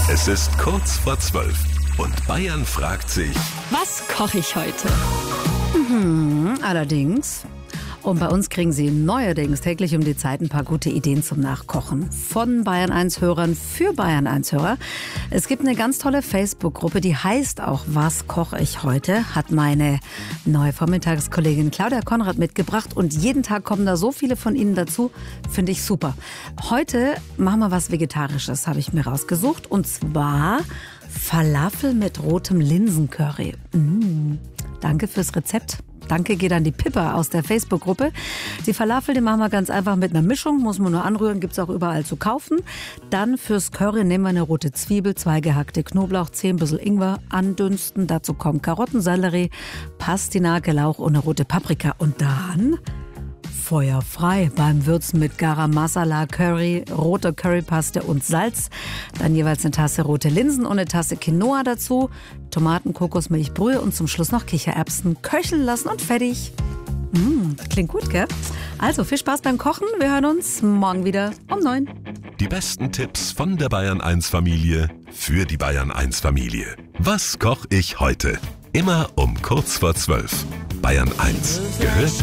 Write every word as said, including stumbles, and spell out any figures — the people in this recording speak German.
Es ist kurz vor zwölf und Bayern fragt sich: Was koche ich heute? Mhm, allerdings. Und bei uns kriegen Sie neuerdings täglich um die Zeit ein paar gute Ideen zum Nachkochen. Von Bayern eins Hörern für Bayern eins Hörer. Es gibt eine ganz tolle Facebook-Gruppe, die heißt auch Was koche ich heute? Hat meine neue Vormittagskollegin Claudia Konrad mitgebracht. Und jeden Tag kommen da so viele von Ihnen dazu. Finde ich super. Heute machen wir was Vegetarisches, habe ich mir rausgesucht. Und zwar Falafel mit rotem Linsencurry. Mmh. Danke fürs Rezept. Danke geht an die Pippa aus der Facebook-Gruppe. Die Falafel, die machen wir ganz einfach mit einer Mischung, muss man nur anrühren, gibt's auch überall zu kaufen. Dann fürs Curry nehmen wir eine rote Zwiebel, zwei gehackte Knoblauchzehen, ein bisschen Ingwer, andünsten. Dazu kommen Karotten, Sellerie, Pastinake, Lauch und eine rote Paprika. Und dann Feuer frei beim Würzen mit Garam Masala, Curry, roter Currypaste und Salz. Dann jeweils eine Tasse rote Linsen und eine Tasse Quinoa dazu. Tomaten, Kokosmilch, Brühe und zum Schluss noch Kichererbsen. Köcheln lassen und fertig. Mmh, klingt gut, gell? Also viel Spaß beim Kochen. Wir hören uns morgen wieder um neun. Die besten Tipps von der Bayern eins Familie für die Bayern eins Familie. Was koche ich heute? Immer um kurz vor zwölf. Bayern eins gehört